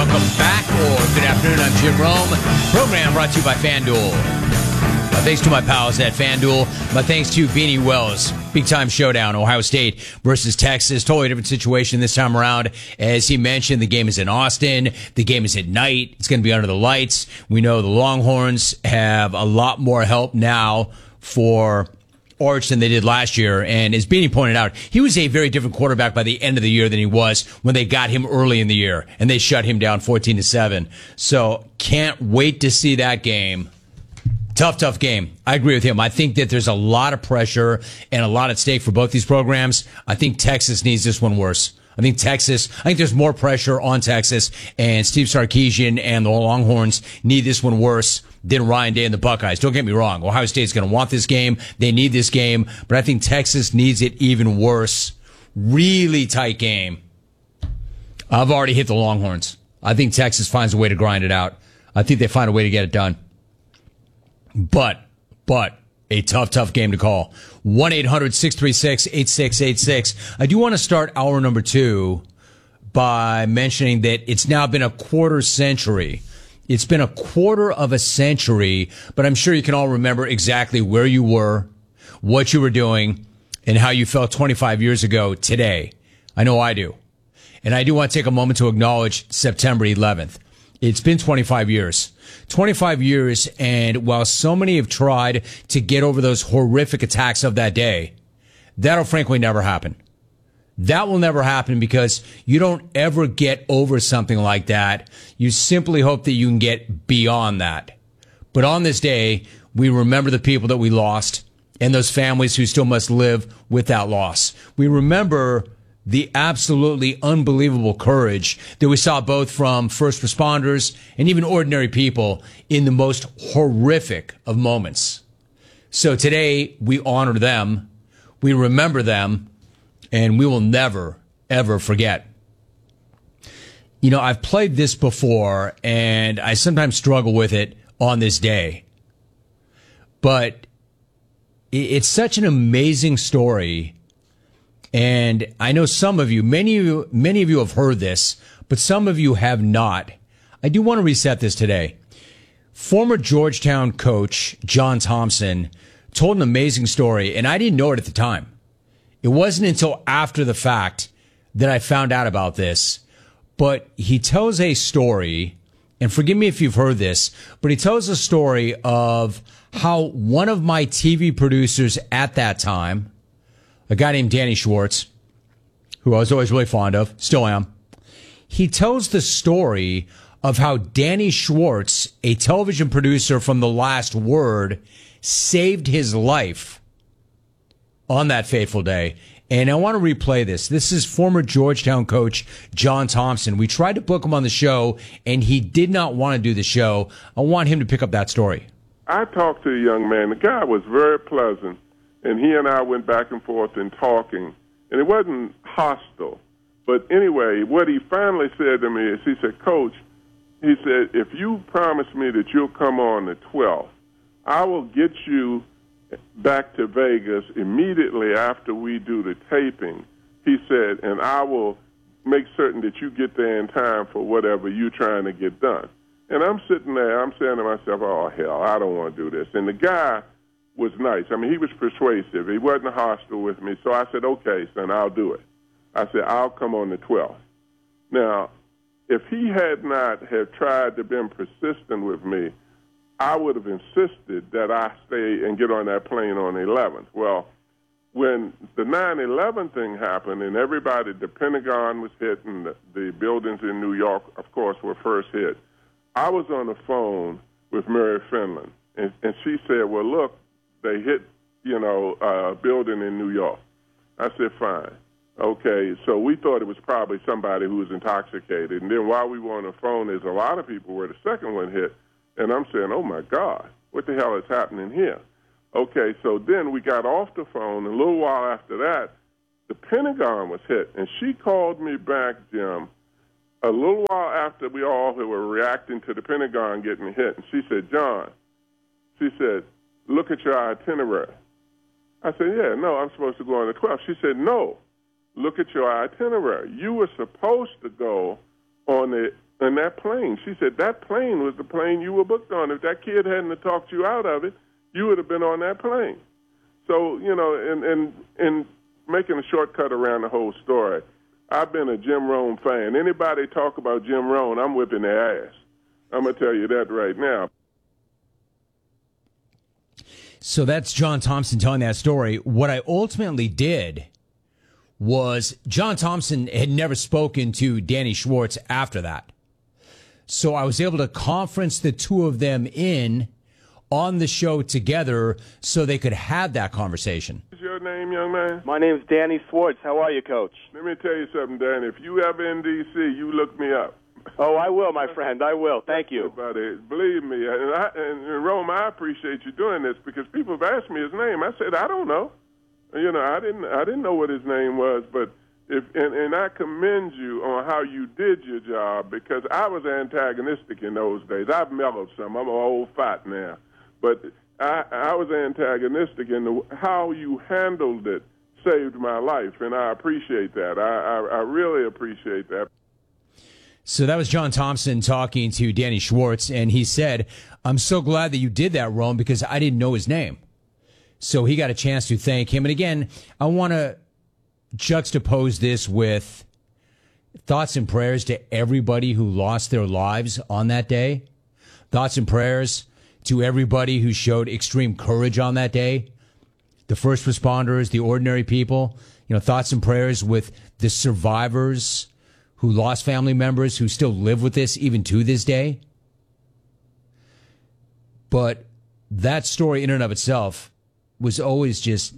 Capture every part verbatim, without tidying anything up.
welcome back, or good afternoon. I'm Jim Rome. Program brought to you by FanDuel. My thanks to my pals at FanDuel. My thanks to Beanie Wells. Big time showdown, Ohio State versus Texas. Totally different situation this time around. As he mentioned, the game is in Austin. The game is at night. It's going to be under the lights. We know the Longhorns have a lot more help now for Arch than they did last year. And as Beanie pointed out, he was a very different quarterback by the end of the year than he was when they got him early in the year and they shut him down fourteen to seven. So can't wait to see that game. Tough, tough game. I agree with him. I think that there's a lot of pressure and a lot at stake for both these programs. I think Texas needs this one worse. I think Texas, I think there's more pressure on Texas, and Steve Sarkisian and the Longhorns need this one worse than Ryan Day and the Buckeyes. Don't get me wrong. Ohio State's going to want this game. They need this game, but I think Texas needs it even worse. Really tight game. I've already hit the Longhorns. I think Texas finds a way to grind it out. I think they find a way to get it done. But, but, a tough, tough game to call. one eight hundred six three six eight six eight six. I do want to start hour number two by mentioning that it's now been a quarter century. It's been a quarter of a century, but I'm sure you can all remember exactly where you were, what you were doing, and how you felt twenty-five years ago today. I know I do. And I do want to take a moment to acknowledge September eleventh. It's been twenty-five years. twenty-five years, and while so many have tried to get over those horrific attacks of that day, that'll frankly never happen. That will never happen because you don't ever get over something like that. You simply hope that you can get beyond that. But on this day, we remember the people that we lost and those families who still must live with that loss. We remember the absolutely unbelievable courage that we saw both from first responders and even ordinary people in the most horrific of moments. So today, we honor them, we remember them, and we will never, ever forget. You know, I've played this before, and I sometimes struggle with it on this day. But it's such an amazing story. And I know some of you, many of you, many of you have heard this, but some of you have not. I do want to reset this today. Former Georgetown coach John Thompson told an amazing story, and I didn't know it at the time. It wasn't until after the fact that I found out about this. But he tells a story, and forgive me if you've heard this, but he tells a story of how one of my T V producers at that time, a guy named Danny Schwartz, who I was always really fond of, still am. He tells the story of how Danny Schwartz, a television producer from The Last Word, saved his life on that fateful day. And I want to replay this. This is former Georgetown coach John Thompson. We tried to book him on the show, and he did not want to do the show. I want him to pick up that story. I talked to a young man. The guy was very pleasant. And he and I went back and forth in talking, and it wasn't hostile. But anyway, what he finally said to me is, he said, Coach, he said, if you promise me that you'll come on the twelfth, I will get you back to Vegas immediately after we do the taping. He said, and I will make certain that you get there in time for whatever you're trying to get done. And I'm sitting there, I'm saying to myself, oh, hell, I don't want to do this. And the guy was nice. I mean, he was persuasive. He wasn't hostile with me. So I said, okay, son, I'll do it. I said, I'll come on the twelfth. Now, if he had not have tried to been persistent with me, I would have insisted that I stay and get on that plane on the eleventh. Well, when the nine eleven thing happened and everybody, the Pentagon was hit and the, the buildings in New York, of course, were first hit, I was on the phone with Mary Finland, and, and she said, well, look, they hit, you know, a building in New York. I said, fine. Okay, so we thought it was probably somebody who was intoxicated. And then while we were on the phone, there's a lot of people where the second one hit. And I'm saying, oh, my God, what the hell is happening here? Okay, so then we got off the phone. And a little while after that, the Pentagon was hit. And she called me back, Jim, a little while after we all were reacting to the Pentagon getting hit. And she said, John, she said, look at your itinerary. I said, yeah, no, I'm supposed to go on the twelfth. She said, no, look at your itinerary. You were supposed to go on the in that plane. She said that plane was the plane you were booked on. If that kid hadn't have talked you out of it, you would have been on that plane. So, you know, and, and, and making a shortcut around the whole story, I've been a Jim Rome fan. Anybody talk about Jim Rome, I'm whipping their ass. I'm going to tell you that right now. So that's John Thompson telling that story. What I ultimately did was John Thompson had never spoken to Danny Schwartz after that. So I was able to conference the two of them in on the show together so they could have that conversation. What's your name, young man? My name's Danny Schwartz. How are you, Coach? Let me tell you something, Danny. If you ever in D C, you look me up. Oh, I will, my friend. I will. Thank you. Buddy, believe me. And, I, and, and Rome, I appreciate you doing this because people have asked me his name. I said, I don't know. You know, I didn't I didn't know what his name was, but if and, and I commend you on how you did your job because I was antagonistic in those days. I've mellowed some. I'm an old fat now. But I, I was antagonistic, and the, how you handled it saved my life, and I appreciate that. I, I, I really appreciate that. So that was John Thompson talking to Danny Schwartz, and he said, I'm so glad that you did that, Rome, because I didn't know his name. So he got a chance to thank him. And again, I want to juxtapose this with thoughts and prayers to everybody who lost their lives on that day. Thoughts and prayers to everybody who showed extreme courage on that day. The first responders, the ordinary people, you know, thoughts and prayers with the survivors who lost family members who still live with this even to this day. But that story in and of itself was always just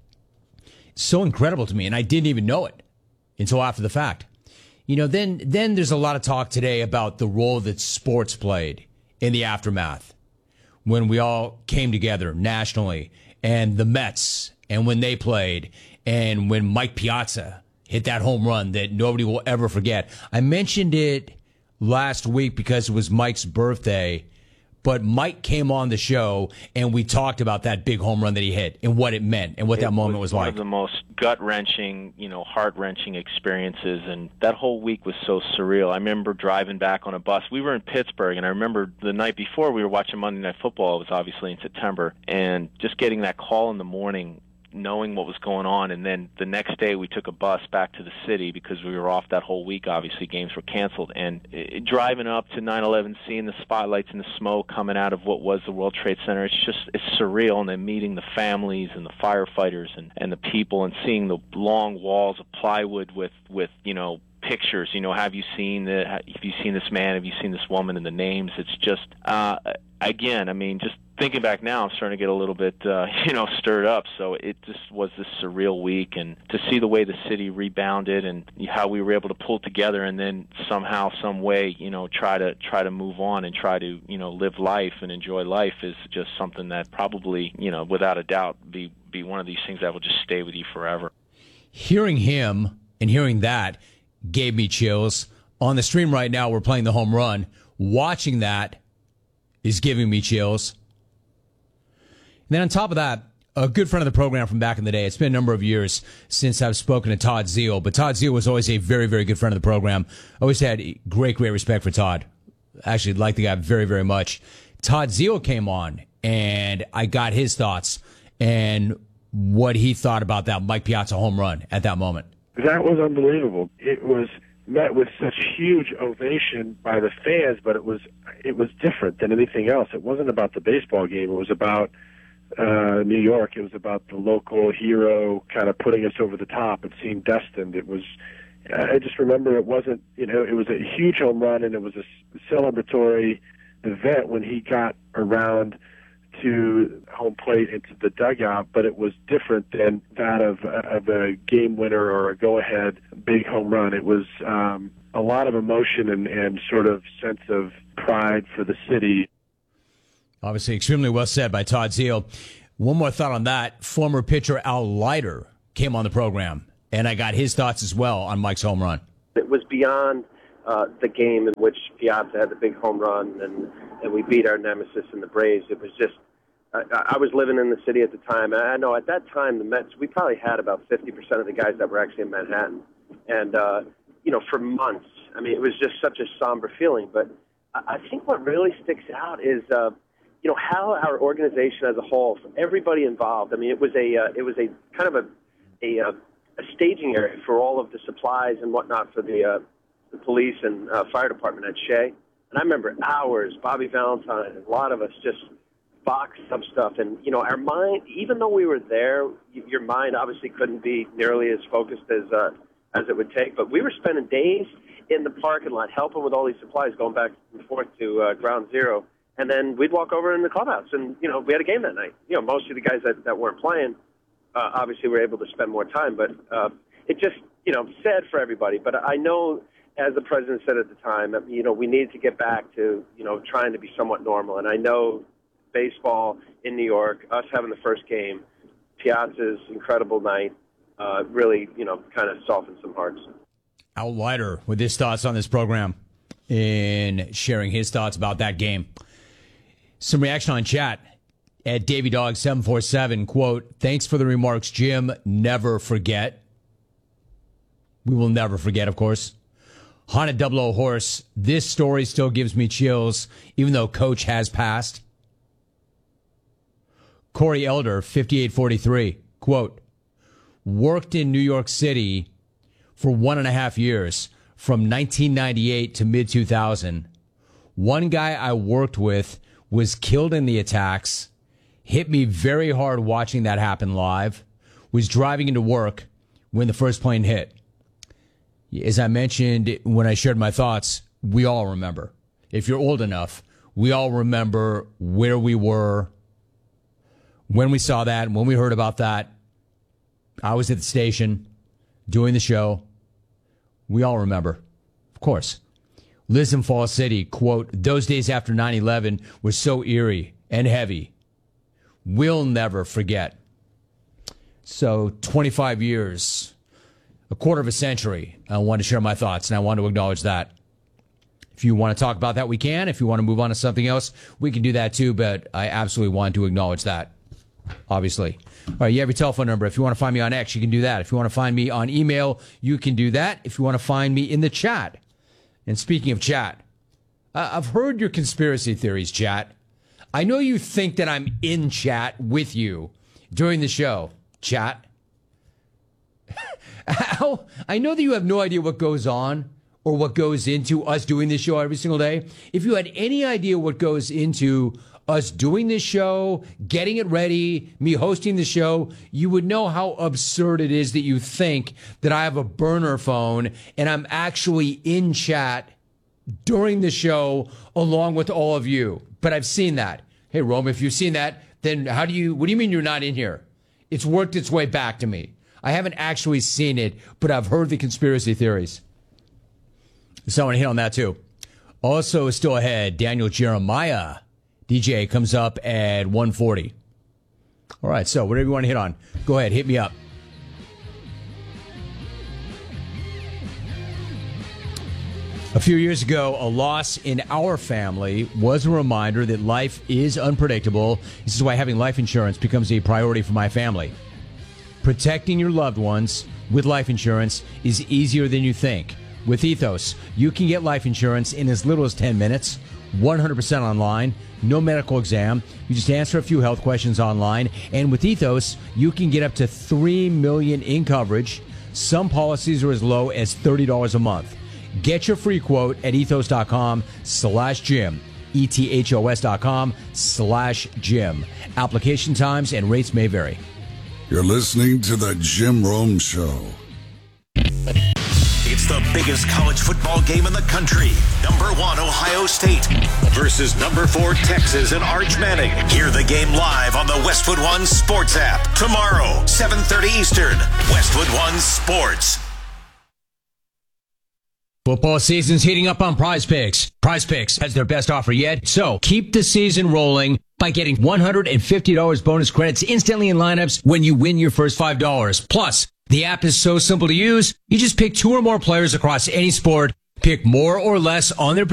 so incredible to me, and I didn't even know it until after the fact. You know, then then there's a lot of talk today about the role that sports played in the aftermath when we all came together nationally, and the Mets, and when they played, and when Mike Piazza hit that home run that nobody will ever forget. I mentioned it last week because it was Mike's birthday, but Mike came on the show and we talked about that big home run that he hit and what it meant and what that moment was like. One of the most gut-wrenching, you know, heart-wrenching experiences, and that whole week was so surreal. I remember driving back on a bus. We were in Pittsburgh, and I remember the night before we were watching Monday Night Football. It was obviously in September, and just getting that call in the morning, knowing what was going on, and then the next day we took a bus back to the city because we were off that whole week. Obviously, games were canceled, and it, driving up to nine eleven, seeing the spotlights and the smoke coming out of what was the World Trade Center, it's just it's surreal. And then meeting the families and the firefighters and, and the people, and seeing the long walls of plywood with with you know pictures. You know, have you seen the? Have you seen this man? Have you seen this woman? And the names. It's just uh, again. I mean, just. Thinking back now, I'm starting to get a little bit, uh, you know, stirred up. So it just was this surreal week, and to see the way the city rebounded and how we were able to pull together, and then somehow, some way, you know, try to try to move on and try to, you know, live life and enjoy life is just something that probably, you know, without a doubt, be be one of these things that will just stay with you forever. Hearing him and hearing that gave me chills. On the stream right now, we're playing the home run. Watching that is giving me chills. And then on top of that, a good friend of the program from back in the day. It's been a number of years since I've spoken to Todd Zeal, but Todd Zeal was always a very, very good friend of the program. Always had great, great respect for Todd. Actually liked the guy very, very much. Todd Zeal came on, and I got his thoughts and what he thought about that Mike Piazza home run at that moment. That was unbelievable. It was met with such huge ovation by the fans, but it was it was different than anything else. It wasn't about the baseball game. It was about Uh, New York. It was about the local hero kind of putting us over the top. It seemed destined. It was, I just remember it wasn't, you know, it was a huge home run, and it was a celebratory event when he got around to home plate into the dugout, but it was different than that of, of a game winner or a go-ahead big home run. It was um, a lot of emotion and, and sort of sense of pride for the city. Obviously, extremely well said by Todd Zeal. One more thought on that. Former pitcher Al Leiter came on the program, and I got his thoughts as well on Mike's home run. It was beyond uh, the game in which Piazza had the big home run and, and we beat our nemesis in the Braves. It was just, I, I was living in the city at the time, and I know at that time the Mets, we probably had about fifty percent of the guys that were actually in Manhattan. And, uh, you know, for months, I mean, it was just such a somber feeling. But I think what really sticks out is, uh, you know, how our organization as a whole, everybody involved. I mean, it was a uh, it was a kind of a a, uh, a staging area for all of the supplies and whatnot for the uh, the police and uh, fire department at Shea. And I remember hours, Bobby Valentine, and a lot of us just boxed up stuff. And, you know, our mind, even though we were there, your mind obviously couldn't be nearly as focused as uh, as it would take. But we were spending days in the parking lot helping with all these supplies, going back and forth to uh, Ground Zero. And then we'd walk over in the clubhouse. And, you know, we had a game that night. You know, most of the guys that, that weren't playing uh, obviously were able to spend more time. But uh, it just, you know, sad for everybody. But I know, as the president said at the time, you know, we need to get back to, you know, trying to be somewhat normal. And I know baseball in New York, us having the first game, Piazza's incredible night, uh, really, you know, kind of softened some hearts. Al Leiter with his thoughts on this program and sharing his thoughts about that game. Some reaction on chat at Davy Dog seven four seven, quote, "Thanks for the remarks, Jim. Never forget." We will never forget, of course. Haunted Double O Horse, "This story still gives me chills, even though Coach has passed." Corey Elder, fifty-eight forty-three, quote, "Worked in New York City for one and a half years, from nineteen ninety-eight to mid two thousand. One guy I worked with was killed in the attacks, hit me very hard watching that happen live, was driving into work when the first plane hit." As I mentioned when I shared my thoughts, we all remember. If you're old enough, we all remember where we were when we saw that, when we heard about that. I was at the station doing the show. We all remember, of course. Liz in Fall City, quote, "Those days after nine eleven were so eerie and heavy. We'll never forget." So twenty-five years, a quarter of a century, I want to share my thoughts, and I want to acknowledge that. If you want to talk about that, we can. If you want to move on to something else, we can do that too, but I absolutely want to acknowledge that, obviously. All right, you have your telephone number. If you want to find me on X, you can do that. If you want to find me on email, you can do that. If you want to find me in the chat. And speaking of chat, uh, I've heard your conspiracy theories, chat. I know you think that I'm in chat with you during the show, chat. Al, I know that you have no idea what goes on or what goes into us doing this show every single day. If you had any idea what goes into us doing this show, getting it ready, me hosting the show, you would know how absurd it is that you think that I have a burner phone and I'm actually in chat during the show along with all of you. But I've seen that. Hey, Rome, if you've seen that, then how do you, what do you mean you're not in here? It's worked its way back to me. I haven't actually seen it, but I've heard the conspiracy theories. So I want to hit on that too. Also still ahead, Daniel Jeremiah. D J comes up at one forty. All right, so whatever you want to hit on, go ahead, hit me up. A few years ago, a loss in our family was a reminder that life is unpredictable. This is why having life insurance becomes a priority for my family. Protecting your loved ones with life insurance is easier than you think. With Ethos, you can get life insurance in as little as ten minutes, one hundred percent online, no medical exam. You just answer a few health questions online. And with Ethos, you can get up to three million dollars in coverage. Some policies are as low as thirty dollars a month. Get your free quote at ethos.com slash Jim. E T H O S dot com slash Jim. Application times and rates may vary. You're listening to the Jim Rome Show. It's the biggest college football game in the country. Number one, Ohio State versus number four, Texas and Arch Manning. Hear the game live on the Westwood One Sports app. Tomorrow, seven thirty Eastern. Westwood One Sports. Football season's heating up on Prize Picks. Prize Picks has their best offer yet, so keep the season rolling by getting one hundred fifty dollars bonus credits instantly in lineups when you win your first five dollars. Plus, the app is so simple to use, you just pick two or more players across any sport, pick more or less on their